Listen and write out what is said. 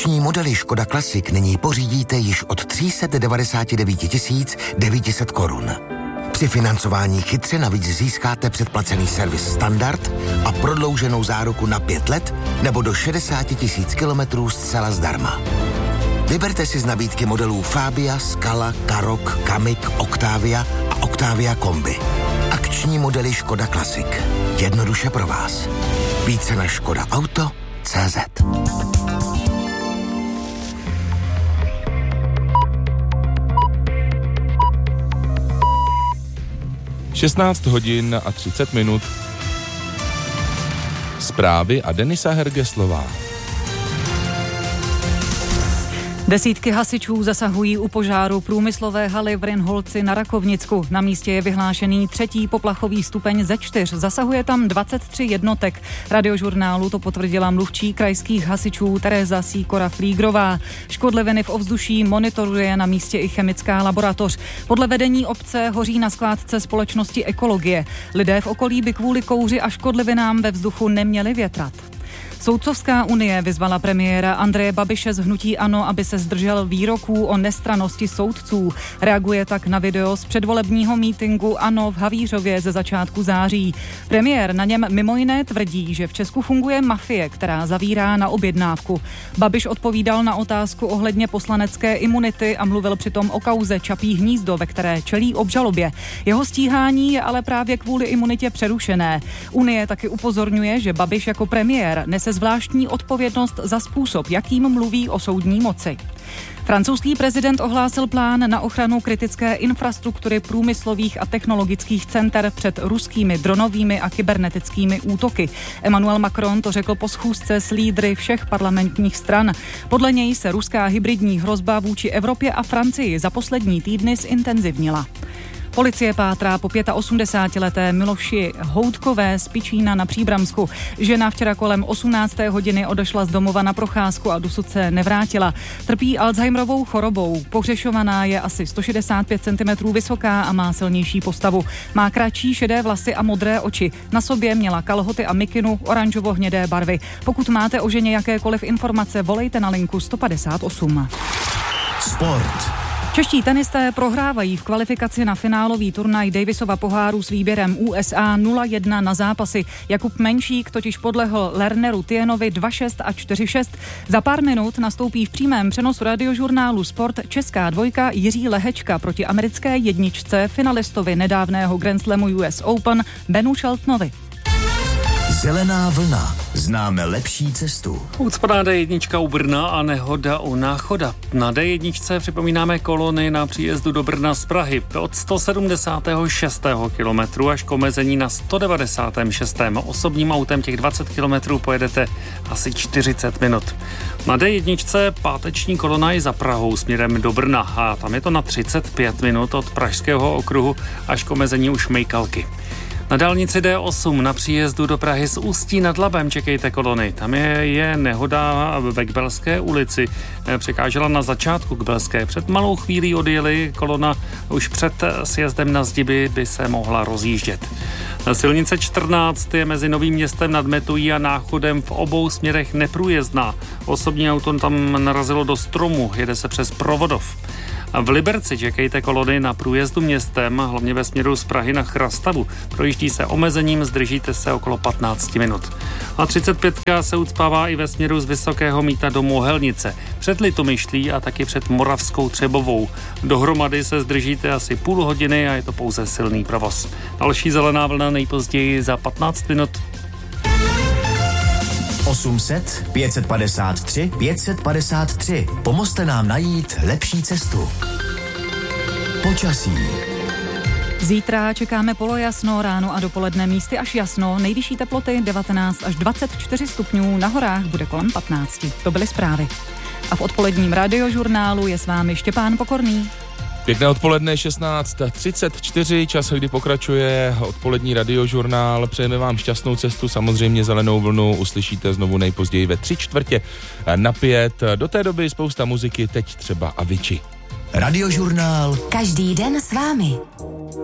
Akční modely Škoda Classic nyní pořídíte již od 399 900 korun. Při financování chytře navíc získáte předplacený servis standard a prodlouženou záruku na 5 let nebo do 60 000 kilometrů zcela zdarma. Vyberte si z nabídky modelů Fabia, Scala, Karoq, Kamiq, Octavia a Octavia Kombi. Akční modely Škoda Classic. Jednoduše pro vás. Více na škodaauto.cz. 16 hodin a 30 minut. Zprávy a Denisa Hergeslová. Desítky hasičů zasahují u požáru průmyslové haly v Rynholci na Rakovnicku. Na místě je vyhlášený 3. poplachový stupeň ze 4. Zasahuje tam 23 jednotek. Radiožurnálu to potvrdila mluvčí krajských hasičů Tereza Sýkora-Flígrová. Škodliviny v ovzduší monitoruje na místě i chemická laboratoř. Podle vedení obce hoří na skládce společnosti Ekologie. Lidé v okolí by kvůli kouři a škodlivinám ve vzduchu neměli větrat. Soudcovská unie vyzvala premiéra Andreje Babiše z hnutí ANO, aby se zdržel výroků o nestrannosti soudců. Reaguje tak na video z předvolebního mítinku ANO v Havířově ze začátku září. Premiér na něm mimo jiné tvrdí, že v Česku funguje mafie, která zavírá na objednávku. Babiš odpovídal na otázku ohledně poslanecké imunity a mluvil přitom o kauze Čapí hnízdo, ve které čelí obžalobě. Jeho stíhání je ale právě kvůli imunitě přerušené. Unie taky upozorňuje, že Babiš jako premiér nese zvláštní odpovědnost za způsob, jakým mluví o soudní moci. Francouzský prezident ohlásil plán na ochranu kritické infrastruktury průmyslových a technologických center před ruskými dronovými a kybernetickými útoky. Emmanuel Macron to řekl po schůzce s lídry všech parlamentních stran. Podle něj se ruská hybridní hrozba vůči Evropě a Francii za poslední týdny zintenzivnila. Policie pátrá po 85leté Miloši Houdkové z Pičína na Příbramsku. Žena včera kolem 18. hodiny odešla z domova na procházku a dosud se nevrátila. Trpí Alzheimerovou chorobou. Pohřešovaná je asi 165 cm vysoká a má silnější postavu. Má kratší šedé vlasy a modré oči. Na sobě měla kalhoty a mikinu oranžovo-hnědé barvy. Pokud máte o ženě jakékoliv informace, volejte na linku 158. Sport. Čeští tenisté prohrávají v kvalifikaci na finálový turnaj Davisova poháru s výběrem USA 0-1 na zápasy. Jakub Menšík totiž podlehl Lerneru Tienovi 2-6 a 4-6. Za pár minut nastoupí v přímém přenosu radiožurnálu Sport česká dvojka Jiří Lehečka proti americké jedničce finalistovi nedávného Grand Slamu US Open Benu Sheltonovi. Zelená vlna. Známe lepší cestu. Ucpaná D1 u Brna a nehoda u Náchoda. Na D1 připomínáme kolony na příjezdu do Brna z Prahy od 176. kilometru až k omezení na 196. Osobním autem těch 20 kilometrů pojedete asi 40 minut. Na D1 páteční kolona je za Prahou směrem do Brna a tam je to na 35 minut od Pražského okruhu až k omezení u Šmejkalky. Na dálnici D8 na příjezdu do Prahy z Ústí nad Labem čekejte kolony. Tam je nehoda ve Kbelské ulici. Překážela na začátku Kbelské. Před malou chvílí odjeli kolona už před sjezdem na zdi by se mohla rozjíždět. Silnice 14 je mezi Novým Městem nad Metují a Náchodem v obou směrech neprůjezdná. Osobní auto tam narazilo do stromu, jede se přes Provodov. V Liberci čekejte kolony na průjezdu městem, hlavně ve směru z Prahy na Chrastavu. Projíždí se omezením, zdržíte se okolo 15 minut. A 35 se ucpává i ve směru z Vysokého Mýta do Mohelnice. Před Litomyšlí a taky před Moravskou Třebovou. Dohromady se zdržíte asi půl hodiny a je to pouze silný provoz. Další zelená vlna nejpozději za 15 minut. 800 553 553. Pomozte nám najít lepší cestu. Počasí. Zítra čekáme polojasno, ráno a dopoledne místy až jasno, nejvyšší teploty 19 až 24 stupňů, na horách bude kolem 15. To byly zprávy. A v odpoledním radiožurnálu je s vámi Štěpán Pokorný. Pěkné odpoledne, 16:34, čas, kdy pokračuje odpolední radiožurnál. Přejeme vám šťastnou cestu, samozřejmě zelenou vlnu uslyšíte znovu nejpozději ve 3/4 Do té doby spousta muziky, teď třeba Avicii. Radiožurnál. Každý den s vámi.